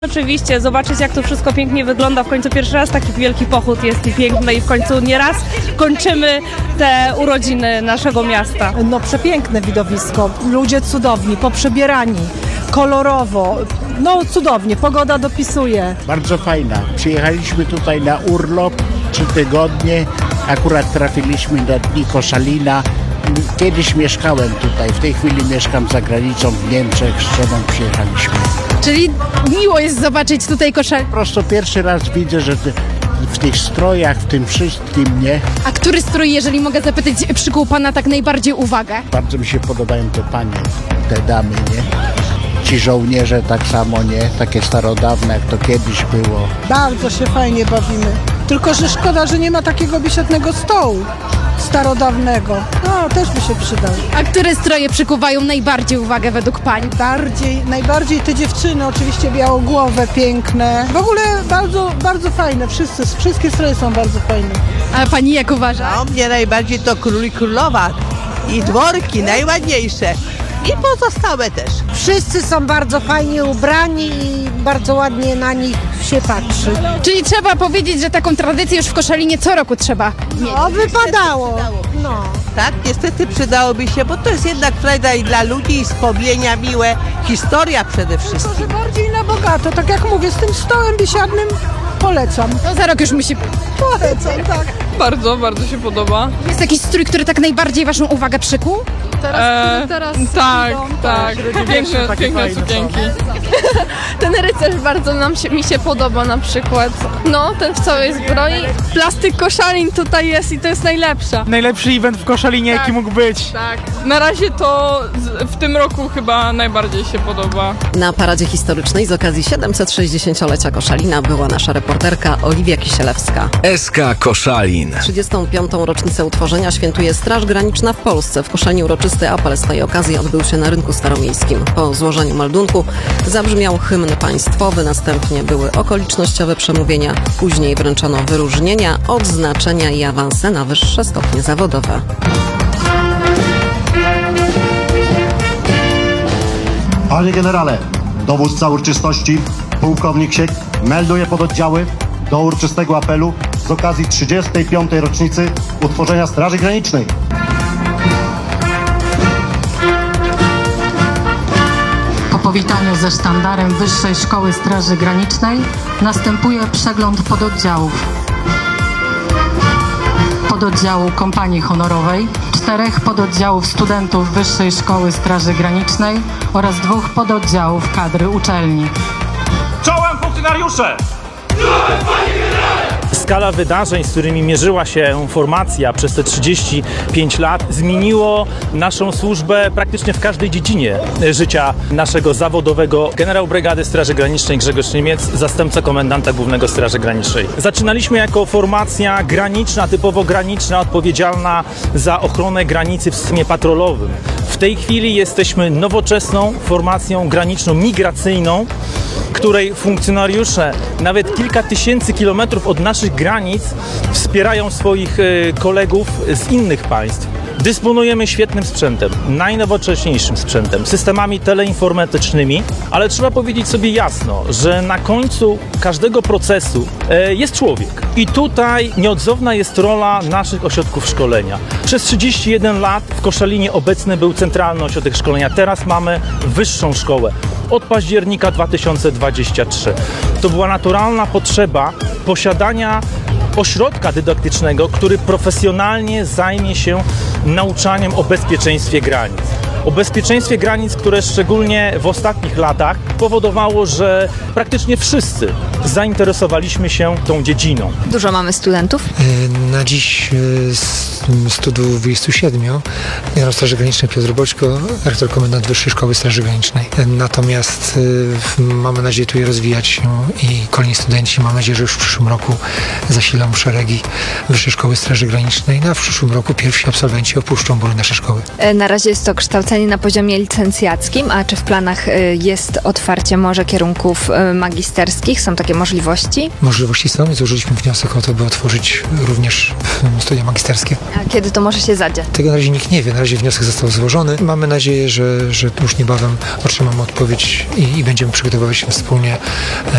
Oczywiście, zobaczyć jak to wszystko pięknie wygląda. W końcu pierwszy raz taki wielki pochód jest i piękny i w końcu nieraz kończymy te urodziny naszego miasta. No przepiękne widowisko, ludzie cudowni, poprzebierani, kolorowo, no cudownie, pogoda dopisuje. Bardzo fajna. Przyjechaliśmy tutaj na urlop 3 tygodnie, akurat trafiliśmy na dni Koszalina. Kiedyś mieszkałem tutaj, w tej chwili mieszkam za granicą w Niemczech, z żoną przyjechaliśmy. Czyli miło jest zobaczyć tutaj Koszalin. Po prostu pierwszy raz widzę, że w tych strojach, w tym wszystkim, nie? A który strój, jeżeli mogę zapytać, przykuł Pana tak najbardziej uwagę? Bardzo mi się podobają te panie, te damy, nie? Ci żołnierze tak samo, nie? Takie starodawne, jak to kiedyś było. Bardzo się fajnie bawimy. Tylko, że szkoda, że nie ma takiego biesiadnego stołu starodawnego. No, też by się przydał. A które stroje przykuwają najbardziej uwagę według Pani? Najbardziej te dziewczyny, oczywiście białogłowe, piękne. W ogóle bardzo, bardzo fajne. Wszystkie stroje są bardzo fajne. A Pani jak uważa? No, mnie najbardziej to król i królowa i dworki najładniejsze i pozostałe też. Wszyscy są bardzo fajnie ubrani i bardzo ładnie na nich się patrzy. Czyli trzeba powiedzieć, że taką tradycję już w Koszalinie co roku trzeba mieć. O, wypadało. No. Tak, niestety przydałoby się, bo to jest jednak frajda i dla ludzi, i wspomnienia miłe, historia przede wszystkim. Może bardziej na bogato, tak jak mówię, z tym stołem biesiadnym polecam. No za rok już musi... Polecam, tak. Bardzo, bardzo się podoba. Jest jakiś strój, który tak najbardziej Waszą uwagę przykuł? Tak. Piękne sukienki. Ten rycerz bardzo mi się podoba na przykład. No, ten w całej zbroi. Plastyk Koszalin tutaj jest i to jest najlepsza. Najlepszy event w Koszalinie, jaki mógł być. Tak, na razie to w tym roku chyba najbardziej się podoba. Na paradzie historycznej z okazji 760-lecia Koszalina była nasza reporterka Oliwia Kisielewska. SK Koszalin. 35. rocznicę utworzenia świętuje Straż Graniczna w Polsce. W Koszalinie uroczysty apel z tej okazji odbył się na rynku staromiejskim. Po złożeniu meldunku zabrzmiał hymn państwowy, następnie były okolicznościowe przemówienia, później wręczono wyróżnienia, odznaczenia i awanse na wyższe stopnie zawodowe. Panie generale, dowódca uroczystości, pułkownik Siek, melduje pododdziały do uroczystego apelu z okazji 35. rocznicy utworzenia Straży Granicznej. Po powitaniu ze sztandarem Wyższej Szkoły Straży Granicznej następuje przegląd pododdziałów. Pododdziału Kompanii Honorowej, 4 pododdziałów studentów Wyższej Szkoły Straży Granicznej oraz 2 pododdziałów kadry uczelni. Czołem funkcjonariusze! Skala wydarzeń, z którymi mierzyła się formacja przez te 35 lat, zmieniło naszą służbę praktycznie w każdej dziedzinie życia naszego zawodowego. Generał Brygady Straży Granicznej Grzegorz Niemiec, zastępca komendanta głównego Straży Granicznej. Zaczynaliśmy jako formacja graniczna, typowo graniczna, odpowiedzialna za ochronę granicy w systemie patrolowym. W tej chwili jesteśmy nowoczesną formacją graniczną, migracyjną, której funkcjonariusze nawet kilka tysięcy kilometrów od naszych granic wspierają swoich kolegów z innych państw. Dysponujemy świetnym sprzętem, najnowocześniejszym sprzętem, systemami teleinformatycznymi, ale trzeba powiedzieć sobie jasno, że na końcu każdego procesu jest człowiek. I tutaj nieodzowna jest rola naszych ośrodków szkolenia. Przez 31 lat w Koszalinie obecny był Centralny Ośrodek Szkolenia, teraz mamy Wyższą Szkołę. Od października 2023. To była naturalna potrzeba posiadania ośrodka dydaktycznego, który profesjonalnie zajmie się nauczaniem o bezpieczeństwie granic. O bezpieczeństwie granic, które szczególnie w ostatnich latach powodowało, że praktycznie wszyscy zainteresowaliśmy się tą dziedziną. Dużo mamy studentów? Na dziś 127 generał Straży Granicznej Piotr Boćko, rektor komendant Wyższej Szkoły Straży Granicznej. Natomiast mamy nadzieję tu je rozwijać się i kolejni studenci, mam nadzieję, że już w przyszłym roku zasilą szeregi Wyższej Szkoły Straży Granicznej, a w przyszłym roku pierwsi absolwenci opuszczą mury naszej szkoły. Na razie jest to kształcenie na poziomie licencjackim, a czy w planach jest otwarcie może kierunków magisterskich? Są takie możliwości? Możliwości są i złożyliśmy wniosek o to, by otworzyć również studia magisterskie. A kiedy to może się zadziać? Tego na razie nikt nie wie, na razie wniosek został złożony. Mamy nadzieję, że już niebawem otrzymamy odpowiedź i będziemy przygotowywać się wspólnie